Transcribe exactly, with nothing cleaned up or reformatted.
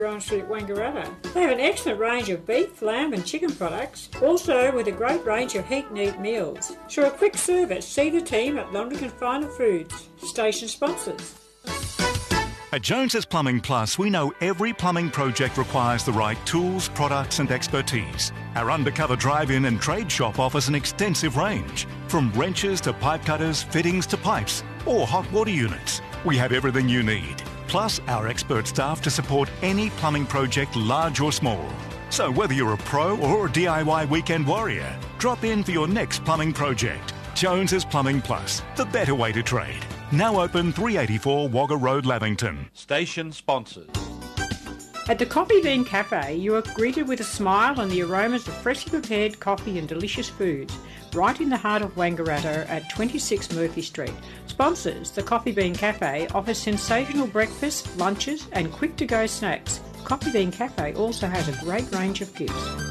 Grant Street, Wangaratta. They have an excellent range of beef, lamb and chicken products, also with a great range of heat and eat meals. For a quick service, see the team at London and Finer Foods, station sponsors. At Jones's Plumbing Plus, we know every plumbing project requires the right tools, products and expertise. Our undercover drive-in and trade shop offers an extensive range, from wrenches to pipe cutters, fittings to pipes, or hot water units. We have everything you need, plus our expert staff to support any plumbing project, large or small. So whether you're a pro or a D I Y weekend warrior, drop in for your next plumbing project. Jones's Plumbing Plus, the better way to trade. Now open three eighty-four Wagga Road, Lavington. Station sponsors. At the Coffee Bean Cafe, you are greeted with a smile and the aromas of freshly prepared coffee and delicious foods, right in the heart of Wangaratta at twenty-six Murphy Street. Sponsors, the Coffee Bean Cafe offers sensational breakfasts, lunches and quick-to-go snacks. Coffee Bean Cafe also has a great range of gifts.